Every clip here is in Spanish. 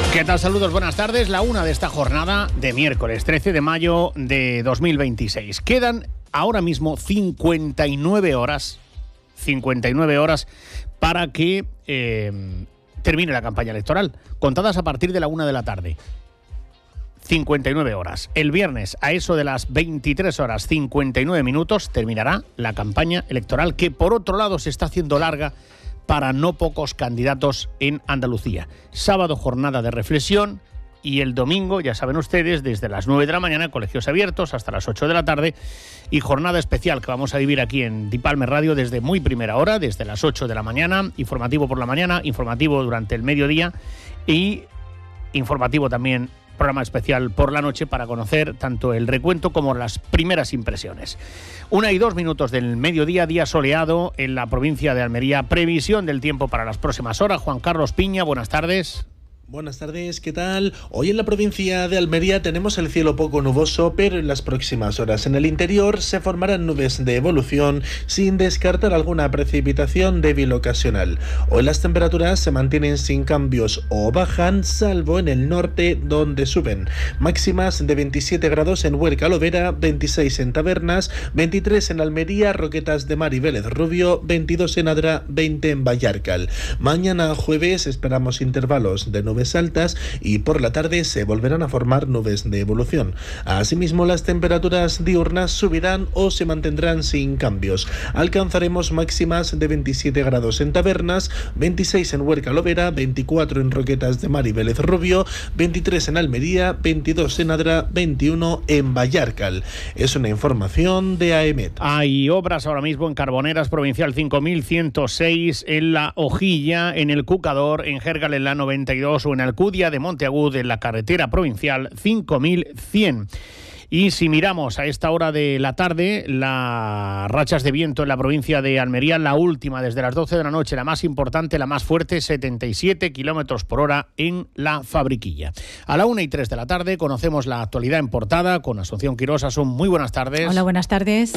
¿Qué tal? Saludos, buenas tardes. La una de esta jornada de miércoles 13 de mayo de 2026. Quedan ahora mismo 59 horas para que termine la campaña electoral, contadas a partir de la 1 de la tarde. 59 horas. El viernes, a eso de las 23 horas 59 minutos, terminará la campaña electoral, que por otro lado se está haciendo larga para no pocos candidatos en Andalucía. Sábado, jornada de reflexión, y el domingo, ya saben ustedes, desde las 9 de la mañana, colegios abiertos hasta las 8 de la tarde, y jornada especial que vamos a vivir aquí en Dipalme Radio desde muy primera hora, desde las 8 de la mañana, informativo por la mañana, informativo durante el mediodía y informativo también, programa especial por la noche para conocer tanto el recuento como las primeras impresiones. 1:02 del mediodía, día soleado en la provincia de Almería. Previsión del tiempo para las próximas horas. Juan Carlos Piña, buenas tardes. Buenas tardes, ¿qué tal? Hoy en la provincia de Almería tenemos el cielo poco nuboso, pero en las próximas horas en el interior se formarán nubes de evolución sin descartar alguna precipitación débil ocasional. Hoy las temperaturas se mantienen sin cambios o bajan, salvo en el norte donde suben. Máximas de 27 grados en Huerca Lovera, 26 en Tabernas, 23 en Almería, Roquetas de Mar y Vélez Rubio, 22 en Adra, 20 en Vallarcal. Mañana jueves esperamos intervalos de nubes altas y por la tarde se volverán a formar nubes de evolución. Asimismo, las temperaturas diurnas subirán o se mantendrán sin cambios. Alcanzaremos máximas de 27 grados en Tabernas, 26 en Huerca Lovera, 24 en Roquetas de Mar y Vélez Rubio, 23 en Almería, 22 en Adra, 21 en Vallarcal. Es una información de AEMET. Hay obras ahora mismo en Carboneras, Provincial 5106, en La Hojilla, en el Cucador, en Gérgal en la 92 o en Alcudia de Monteagud en la carretera provincial 5100. Y si miramos a esta hora de la tarde, las rachas de viento en la provincia de Almería, la última desde las 12 de la noche, la más importante, la más fuerte, 77 kilómetros por hora en la Fabriquilla. A la 1:03 de la tarde conocemos la actualidad en portada con Asunción Quirós. Asun, muy buenas tardes. Hola, buenas tardes.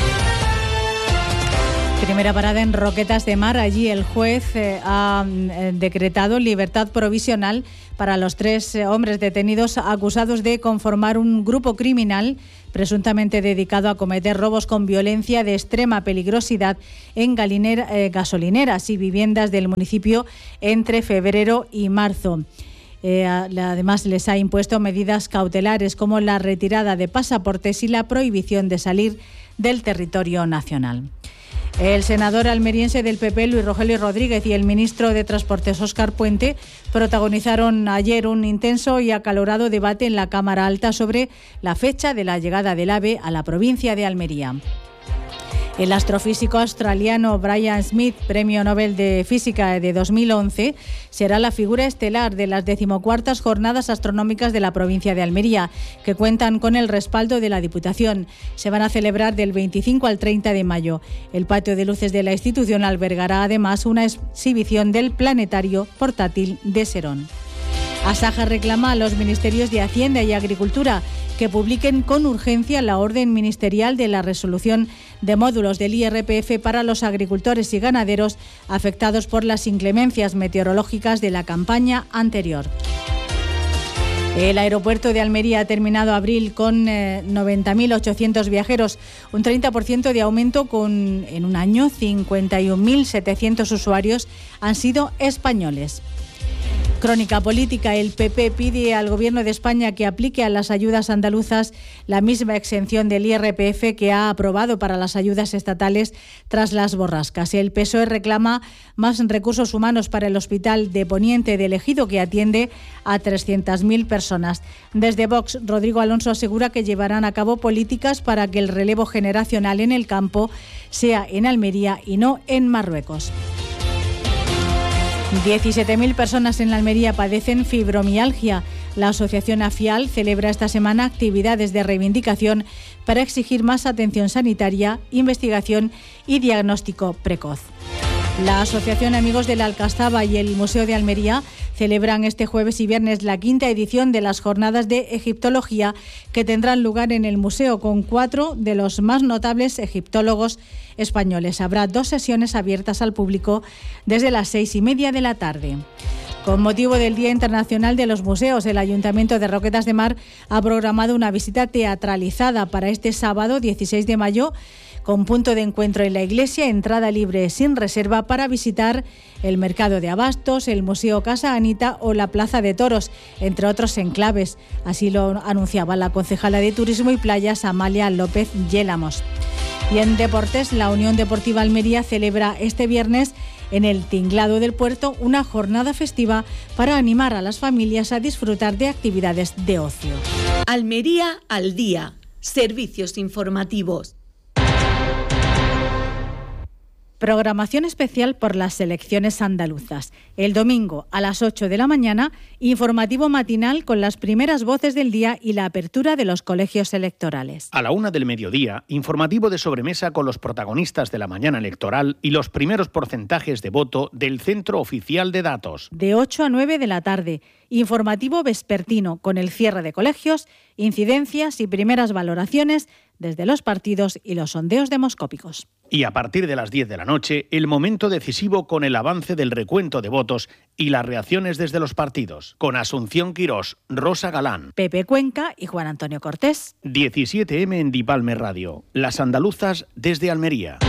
Primera parada en Roquetas de Mar. Allí el juez ha decretado libertad provisional para los 3 hombres detenidos acusados de conformar un grupo criminal presuntamente dedicado a cometer robos con violencia de extrema peligrosidad en gasolineras y viviendas del municipio entre febrero y marzo. Además, les ha impuesto medidas cautelares como la retirada de pasaportes y la prohibición de salir del territorio nacional. El senador almeriense del PP, Luis Rogelio Rodríguez, y el ministro de Transportes, Óscar Puente, protagonizaron ayer un intenso y acalorado debate en la Cámara Alta sobre la fecha de la llegada del AVE a la provincia de Almería. El astrofísico australiano Brian Smith, Premio Nobel de Física de 2011, será la figura estelar de las 14ª Jornadas Astronómicas de la provincia de Almería, que cuentan con el respaldo de la Diputación. Se van a celebrar del 25 al 30 de mayo. El patio de luces de la institución albergará además una exhibición del planetario portátil de Serón. Asaja reclama a los ministerios de Hacienda y Agricultura que publiquen con urgencia la orden ministerial de la resolución de módulos del IRPF para los agricultores y ganaderos afectados por las inclemencias meteorológicas de la campaña anterior. El aeropuerto de Almería ha terminado abril con 90.800 viajeros, un 30% de aumento en un año. 51.700 usuarios han sido españoles. Crónica política. El PP pide al Gobierno de España que aplique a las ayudas andaluzas la misma exención del IRPF que ha aprobado para las ayudas estatales tras las borrascas. El PSOE reclama más recursos humanos para el Hospital de Poniente del Ejido, que atiende a 300.000 personas. Desde Vox, Rodrigo Alonso asegura que llevarán a cabo políticas para que el relevo generacional en el campo sea en Almería y no en Marruecos. 17.000 personas en la Almería padecen fibromialgia. La asociación AFIAL celebra esta semana actividades de reivindicación para exigir más atención sanitaria, investigación y diagnóstico precoz. La Asociación Amigos de la Alcazaba y el Museo de Almería celebran este jueves y viernes la 5ª edición de las jornadas de egiptología que tendrán lugar en el museo con 4 de los más notables egiptólogos españoles. Habrá 2 sesiones abiertas al público desde las 6:30 de la tarde. Con motivo del Día Internacional de los Museos, el Ayuntamiento de Roquetas de Mar ha programado una visita teatralizada para este sábado 16 de mayo, con punto de encuentro en la iglesia, entrada libre sin reserva para visitar el Mercado de Abastos, el Museo Casa Anita o la Plaza de Toros, entre otros enclaves. Así lo anunciaba la concejala de Turismo y Playas, Amalia López Yélamos. Y en deportes, la Unión Deportiva Almería celebra este viernes en el Tinglado del Puerto una jornada festiva para animar a las familias a disfrutar de actividades de ocio. Almería al día. Servicios informativos. Programación especial por las selecciones andaluzas. El domingo a las 8 de la mañana, informativo matinal con las primeras voces del día y la apertura de los colegios electorales. A la 1 del mediodía, informativo de sobremesa con los protagonistas de la mañana electoral y los primeros porcentajes de voto del Centro Oficial de Datos. De 8 a 9 de la tarde, informativo vespertino con el cierre de colegios, incidencias y primeras valoraciones desde los partidos y los sondeos demoscópicos. Y a partir de las 10 de la noche, el momento decisivo con el avance del recuento de votos y las reacciones desde los partidos, con Asunción Quirós, Rosa Galán, Pepe Cuenca y Juan Antonio Cortés. 17M en Dipalme Radio, las andaluzas desde Almería.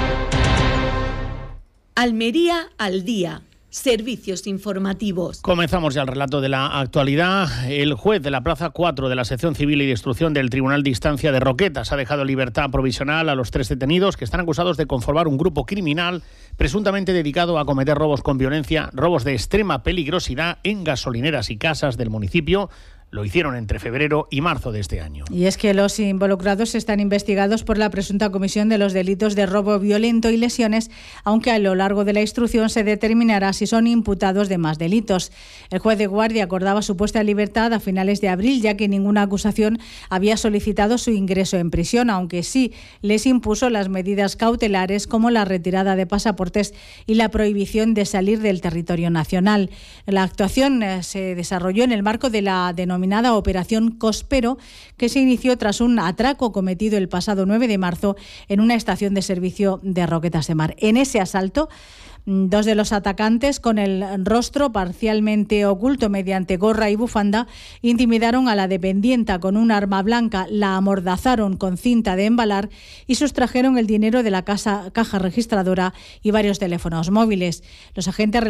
Almería al día. Servicios informativos. Comenzamos ya el relato de la actualidad. El juez de la Plaza 4 de la Sección Civil y de Instrucción del Tribunal de Instancia de Roquetas ha dejado en libertad provisional a los 3 detenidos que están acusados de conformar un grupo criminal presuntamente dedicado a cometer robos con violencia, robos de extrema peligrosidad en gasolineras y casas del municipio. Lo hicieron entre febrero y marzo de este año. Y es que los involucrados están investigados por la presunta comisión de los delitos de robo violento y lesiones, aunque a lo largo de la instrucción se determinará si son imputados de más delitos. El juez de guardia acordaba su puesta en libertad a finales de abril, ya que ninguna acusación había solicitado su ingreso en prisión, aunque sí les impuso las medidas cautelares como la retirada de pasaportes y la prohibición de salir del territorio nacional. La actuación se desarrolló en el marco de la denominada Operación Cospero, que se inició tras un atraco cometido el pasado 9 de marzo en una estación de servicio de Roquetas de Mar. En ese asalto, 2 de los atacantes, con el rostro parcialmente oculto mediante gorra y bufanda, intimidaron a la dependienta con un arma blanca, la amordazaron con cinta de embalar y sustrajeron el dinero de la caja registradora y varios teléfonos móviles. Los agentes